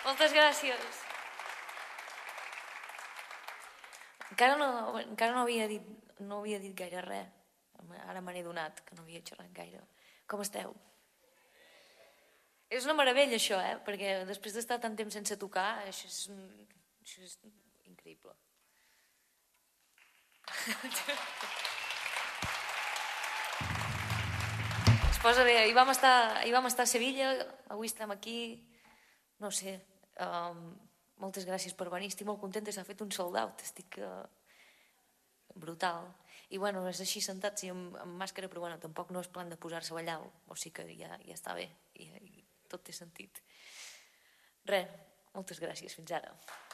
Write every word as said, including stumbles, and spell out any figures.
Moltes gràcies. Encara no, encara no havia dit, no havia dit gaire res. Ara me n'he donat que no havia xerrat gaire. Com esteu? És una meravella això, eh? Perquè després d'estar tant temps sense tocar, això és, això és increïble. Es posa bé. Ahir vam estar, ahir vam estar a Sevilla, avui estem aquí. No sé, um, moltes gràcies per venir. Estic molt contenta, s'ha fet un sold out. Estic uh, brutal. I bueno, és així sentat, sí, amb, amb màscara, però bueno, tampoc no és plan de posar-se a ballar, o sigui que ja, ja està bé, i, i tot té sentit. Res, moltes gràcies, fins ara.